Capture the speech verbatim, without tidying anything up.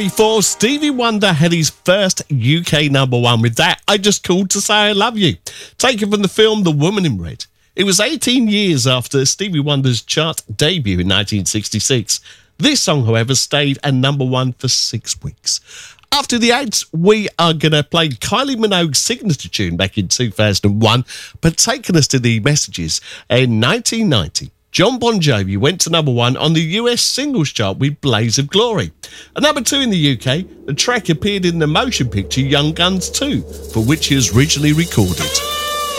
Before Stevie Wonder had his first U K number one with that, I Just Called to Say I Love You, taken from the film The Woman in Red. It was eighteen years after Stevie Wonder's chart debut in nineteen sixty-six. This song, however, stayed at number one for six weeks. After the ads, we are going to play Kylie Minogue's signature tune back in two thousand one, but taking us to the messages in nineteen ninety. John Bon Jovi went to number one on the U S singles chart with Blaze of Glory. At number two in the U K, the track appeared in the motion picture Young Guns two, for which he was originally recorded.